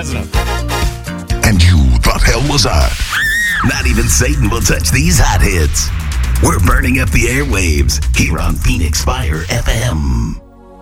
And you thought hell was hot? Not even Satan will touch these hot hits. We're burning up the airwaves here on Phoenix Fire FM.